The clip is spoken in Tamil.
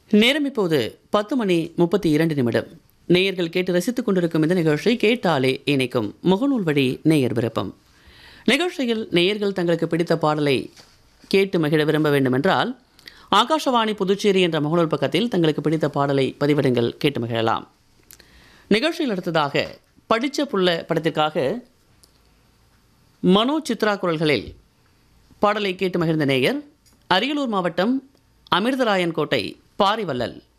நேரம் இப்போது 10:32 நேயர்கள் கேட்டு ரசித்துக் கொண்டிருக்கும் இந்த நிகழ்ச்சி கேட்டாலே இணைக்கும் முகநூல் வழி நேயர் விருப்பம். நிகழ்ச்சியில் நேயர்கள் தங்களுக்கு பிடித்த பாடலை கேட்டு மகிழ விரும்ப வேண்டுமென்றால் ஆகாஷவாணி புதுச்சேரி என்ற முகநூல் பக்கத்தில் தங்களுக்கு பிடித்த பாடலை பதிவிடுங்கள், கேட்டு மகிழலாம். நிகழ்ச்சியில் அடுத்ததாக படித்த புள்ள படத்திற்காக மனோ சித்ரா குரல்களில் பாடலை கேட்டு மகிழ்ந்த நேயர் அரியலூர் மாவட்டம் அமிர்தராயன் கோட்டை பாரிவள்ளல்.